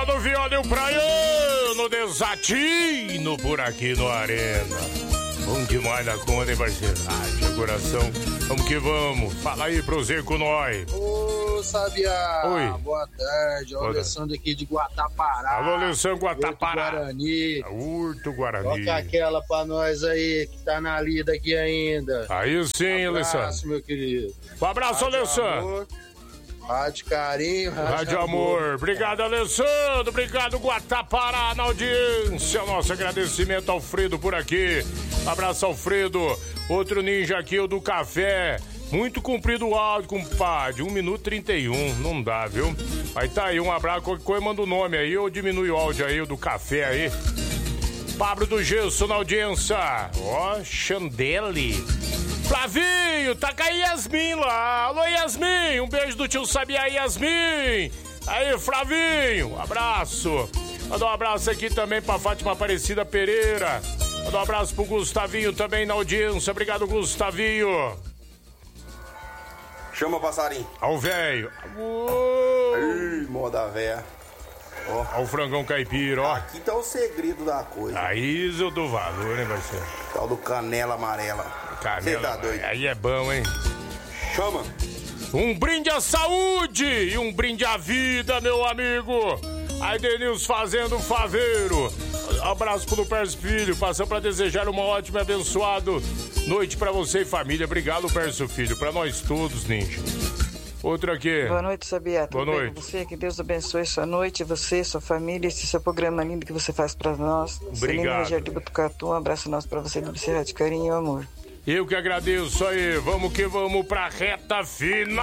no viola e o praiano desatino por aqui no Arena. Bom demais na conta, hein, parceiro? Ai, meu coração. Vamos que vamos. Fala aí, prosegue com nós. Ô, Sabiá. Oi. Boa tarde. Olha o Alessandro aqui de Guatapará. Alô, Alessandro, Guatapará. Guarani. Urto Guarani. Toca aquela pra nós aí, que tá na lida aqui ainda. Aí sim, Alessandro. Um abraço, meu querido. Um abraço, Alessandro. Rádio Carinho, Rádio Amor. Obrigado, Alessandro. Obrigado, Guatapará, na audiência. Nosso agradecimento ao Fredo por aqui. Abraço, Alfredo. Outro ninja aqui, o do café. Muito comprido o áudio, compadre. 1 minuto 31. Não dá, viu? Aí tá aí, um abraço. Qualquer coisa, manda o nome aí ou diminui o áudio aí, o do café aí. Pablo do Gesso na audiência. Ó, Chandelle. Flavinho, tá com a Yasmin lá. Alô, Yasmin. Um beijo do tio Sabiá, Yasmin. Aí, Flavinho, abraço. Manda um abraço aqui também pra Fátima Aparecida Pereira. Manda um abraço pro Gustavinho também na audiência. Obrigado, Gustavinho. Chama o passarinho. Ao velho. Ih, moda véia. Ó o frangão caipira, ó. Aqui tá o segredo da coisa. Aí eu dou valor, hein, parceiro? Tal do canela amarela. Você tá doido? Aí é bom, hein? Chama. Um brinde à saúde e um brinde à vida, meu amigo. Aí, Denilson fazendo um faveiro. Abraço pro Pércio Filho. Passando pra desejar uma ótima e abençoada noite pra você e família. Obrigado, Pércio Filho. Pra nós todos, ninja. Outro aqui. Boa noite, Sabiá. Boa noite. Com você, que Deus abençoe sua noite, você, sua família, esse seu programa lindo que você faz pra nós. Obrigado. Celina de Botucatu, um abraço nosso pra você do Serra de Carinho e Amor. Eu que agradeço aí. Vamos que vamos pra reta final.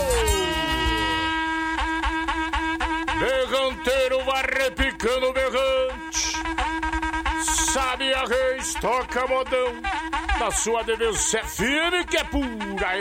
Berranteiro vai repicando o berrante. Sabiá Reis toca modão. Na sua DVC firme que é pura.